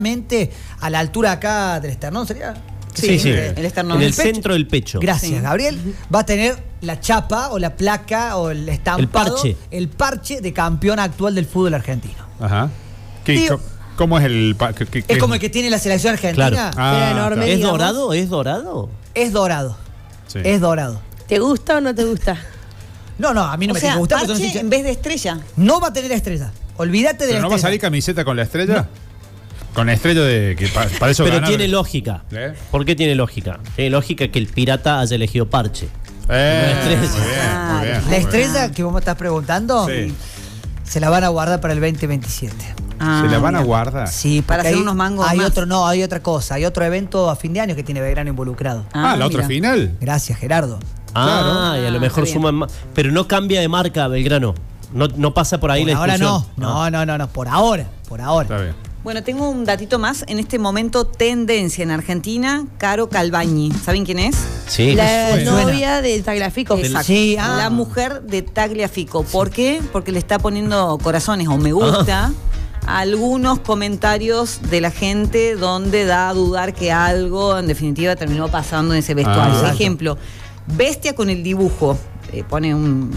a la altura acá del esternón, ¿sería? Sí. El esternón. En el centro del pecho. Gracias, Sí. Gabriel. Va a tener la chapa o la placa o el estampado. El parche de campeón actual del fútbol argentino. Ajá. Digo, ¿Cómo es el...? Es como el que tiene la selección argentina. Claro. Era enorme, ¿Es digamos. dorado? ¿Es dorado? Es dorado. Sí. Es dorado. ¿Te gusta o no te gusta? No, a mí no O me sea, tiene que gustar. parche porque son en vez de estrella. no va a tener estrella. Olvídate de ¿Pero la no va a estrella. salir camiseta con la estrella? Con la estrella de... que para eso Pero ganar. tiene lógica. ¿Eh? ¿Por qué tiene lógica? Tiene lógica que el pirata haya elegido parche. Muy bien, Claro. muy bien. La estrella que vos me estás preguntando, Sí. se la van a guardar para el 2027. Ah, ¿Se la van a mira. guardar? Sí, Para porque hacer hay- unos mangos hay más. hay otra cosa. Hay otro evento a fin de año que tiene Belgrano involucrado. ¿La otra mira. final? Gracias, Gerardo. Ah, y a lo mejor está bien. suman más. Pero no cambia de marca Belgrano. No pasa por ahí Por la ahora discusión. no. Por ahora. Está bien. Bueno, tengo un datito más. En este momento, tendencia en Argentina, Caro Calvañi. ¿Saben quién es? Sí. La Suena. novia de Tagliafico. Exacto. Sí, La mujer de Tagliafico. ¿Por qué? Porque le está poniendo corazones o me gusta a algunos comentarios de la gente donde da a dudar que algo en definitiva terminó pasando en ese vestuario. Ah. Ejemplo, bestia con el dibujo. Pone un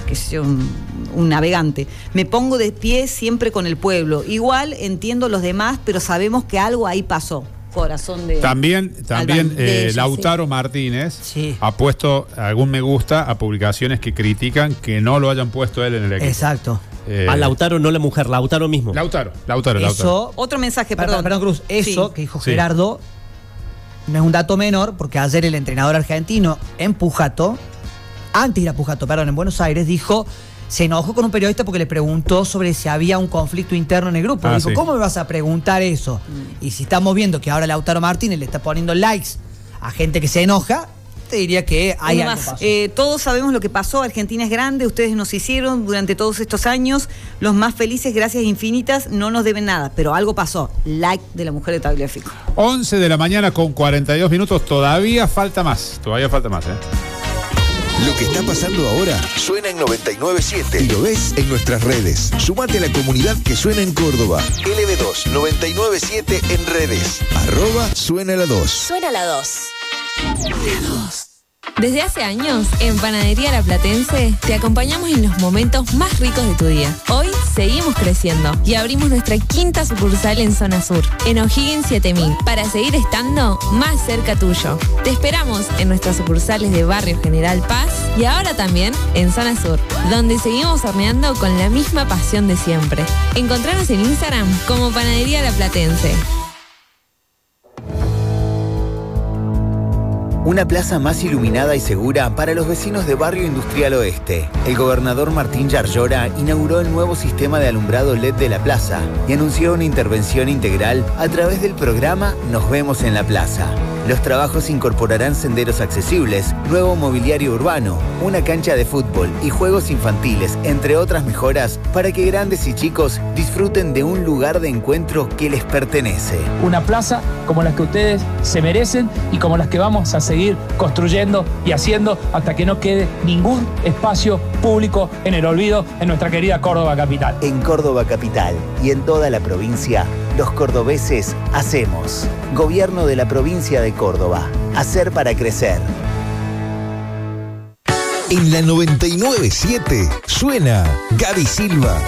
navegante. Me pongo de pie siempre con el pueblo. Igual entiendo los demás, pero sabemos que algo ahí pasó. Corazón de... También de ella, Lautaro Martínez Sí. ha puesto algún me gusta a publicaciones que critican que no lo hayan puesto él en el equipo. Exacto. A Lautaro, no la mujer, Lautaro mismo. Lautaro. Eso, Otro mensaje, perdón. perdón, Cruz. Eso Sí. que dijo Sí. Gerardo no es un dato menor, porque ayer el entrenador argentino en Pujato, antes de ir a Pujato, en Buenos Aires, se enojó con un periodista porque le preguntó sobre si había un conflicto interno en el grupo. Ah, Dijo, sí. ¿cómo me vas a preguntar eso? Y si estamos viendo que ahora Lautaro Martínez le está poniendo likes a gente que se enoja, te diría que hay Uno algo más. pasó. Todos sabemos lo que pasó. Argentina es grande. Ustedes nos hicieron durante todos estos años los más felices. Gracias infinitas. No nos deben nada. Pero algo pasó. Like de la mujer de Tagliafico. 11 de la mañana con 42 minutos. Todavía falta más. Lo que está pasando ahora suena en 99.7 y lo ves en nuestras redes. Sumate a la comunidad que suena en Córdoba. LB2 99.7 en redes. @suena la 2. Suena la 2. Desde hace años, en Panadería La Platense, te acompañamos en los momentos más ricos de tu día. Hoy seguimos creciendo y abrimos nuestra 5ª sucursal en Zona Sur, en O'Higgins 7000, para seguir estando más cerca tuyo. Te esperamos en nuestras sucursales de Barrio General Paz y ahora también en Zona Sur, donde seguimos horneando con la misma pasión de siempre. Encontranos en Instagram como Panadería La Platense. Una plaza más iluminada y segura para los vecinos de Barrio Industrial Oeste. El gobernador Martín Yarlora inauguró el nuevo sistema de alumbrado LED de la plaza y anunció una intervención integral a través del programa Nos Vemos en la Plaza. Los trabajos incorporarán senderos accesibles, nuevo mobiliario urbano, una cancha de fútbol y juegos infantiles, entre otras mejoras, para que grandes y chicos disfruten de un lugar de encuentro que les pertenece. Una plaza como las que ustedes se merecen y como las que vamos a seguir construyendo y haciendo hasta que no quede ningún espacio público en el olvido en nuestra querida Córdoba capital. En Córdoba capital y en toda la provincia, los cordobeses hacemos. Gobierno de la provincia de Córdoba. Hacer para crecer. En la 99.7 suena Gaby Silva.